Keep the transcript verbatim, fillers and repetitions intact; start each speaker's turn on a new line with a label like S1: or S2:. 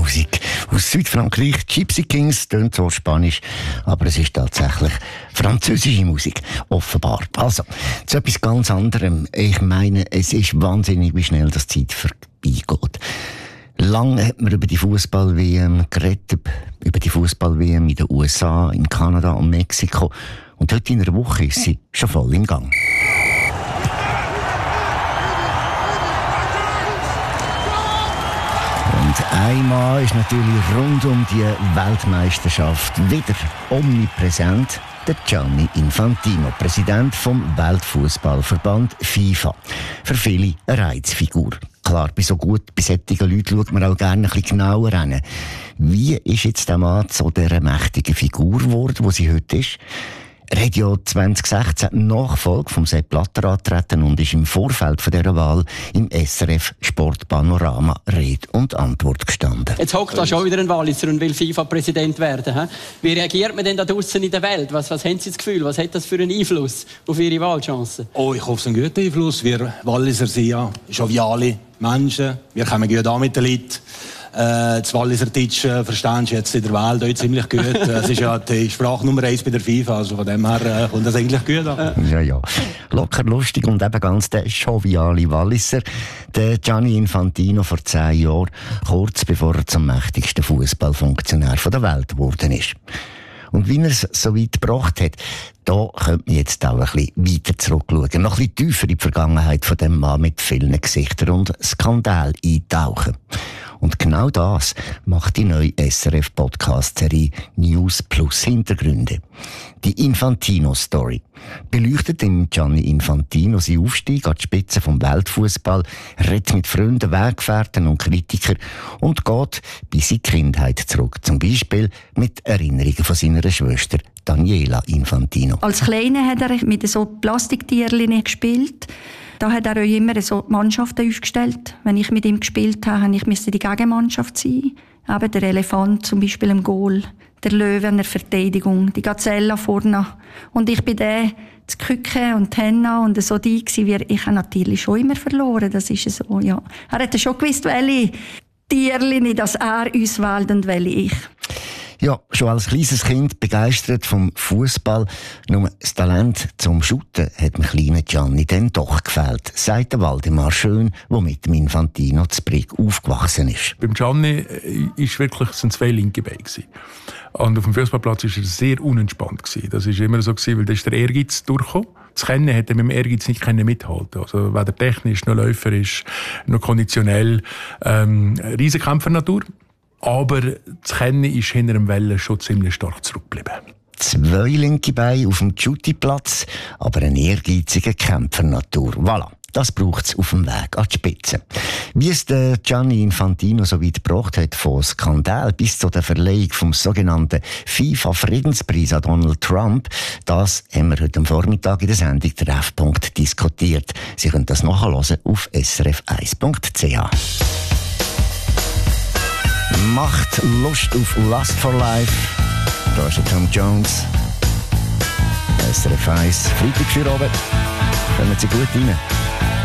S1: Musik aus Südfrankreich. Gypsy Kings, tönt so spanisch, aber es ist tatsächlich französische Musik, offenbar. Also, zu etwas ganz anderem. Ich meine, es ist wahnsinnig, wie schnell das Zeit vorbeigeht. Lange hat man über die Fußball-W M geredet, über die Fußball-W M in den U S A, in Kanada und Mexiko. Und heute in einer Woche ist sie schon voll im Gang. Und einmal ist natürlich rund um die Weltmeisterschaft wieder omnipräsent der Gianni Infantino, Präsident vom Weltfußballverband FIFA. Für viele eine Reizfigur. Klar, bei so gut besättigten Leuten schaut man auch gerne ein bisschen genauer hin. Wie ist jetzt der Mann zu dieser mächtigen Figur geworden, die sie heute ist? Er hat ja zwanzig sechzehn die Nachfolge vom Sepp Blatter angetreten und ist im Vorfeld von dieser Wahl im S R F Sportpanorama Rede und Antwort gestanden.
S2: Jetzt hockt da schon wieder ein Walliser und will FIFA-Präsident werden. He? Wie reagiert man denn da draussen in der Welt? Was, was haben Sie das Gefühl? Was hat das für einen Einfluss auf Ihre Wahlchancen?
S3: Oh, ich hoffe, es ist ein guter Einfluss. Wir Walliser sind ja joviale Menschen. Wir kommen gut an mit den Leuten. Äh, das Walliserdeutsch äh, verstehst du jetzt in der Welt auch ziemlich gut. Es ist ja die Sprache Nummer eins bei der FIFA, also von dem her äh, kommt das eigentlich gut an.
S1: Ja, ja. Locker, lustig und eben ganz der joviale Walliser. Der Gianni Infantino vor zehn Jahren, kurz bevor er zum mächtigsten Fußballfunktionär der Welt geworden ist. Und wie er es so weit gebracht hat, da könnte man jetzt auch ein bisschen weiter zurückschauen. Noch ein bisschen tiefer in die Vergangenheit von dem Mann mit vielen Gesichtern und Skandal eintauchen. Und genau das macht die neue S R F-Podcast-Serie News Plus Hintergründe. Die Infantino-Story beleuchtet im Gianni Infantino seinen Aufstieg an die Spitze vom Weltfußball, redet mit Freunden, Weggefährten und Kritikern und geht bis in die Kindheit zurück. Zum Beispiel mit Erinnerungen von seiner Schwester Daniela Infantino.
S4: Als Kleiner hat er mit so Plastiktierchen gespielt. Da hat er auch immer so Mannschaften aufgestellt. Wenn ich mit ihm gespielt habe, ich musste die Gegenmannschaft sein. Eben der Elefant zum Beispiel im Goal, der Löwe in der Verteidigung, die Gazelle vorne. Und ich bin der, das Küken und die Henna und so die gewesen. Ich habe natürlich schon immer verloren, das ist so, ja. Er hat schon gewusst, welche Tierchen, dass er uns wählt und welche ich.
S1: Ja, schon als kleines Kind begeistert vom Fußball. Nur das Talent zum Shooten hat dem kleinen Gianni dann doch gefehlt, sagt der Waldemar Schön, der mit dem Infantino zu Brig aufgewachsen ist.
S5: Beim Gianni ist wirklich, sind zwei linke Beine gewesen. Und auf dem Fußballplatz war er sehr unentspannt gewesen. Das war immer so gewesen, weil da ist der Ehrgeiz durchgekommen. Das Kennen hat er mit dem Ehrgeiz nicht mithalten. Also weder technisch, noch läuferisch, noch konditionell. Ähm, Riesenkämpfer-Natur. Aber das Kennen ist hinter dem Wellen schon ziemlich stark zurückgeblieben.
S1: Zwei linke Beine auf dem Shooty-Platz, aber eine ehrgeizige Kämpfernatur. Voilà, das braucht es auf dem Weg an die Spitze. Wie es der Gianni Infantino so weit gebracht hat, von Skandal bis zu der Verleihung vom sogenannten FIFA-Friedenspreis an Donald Trump, das haben wir heute am Vormittag in der Sendung Treff diskutiert. Sie können das nachhören auf s r f eins punkt c h. Macht Lust auf Lust for Life. Da ist Tom Jones. S R F eins, Freitag für oben. Kommen Sie gut rein.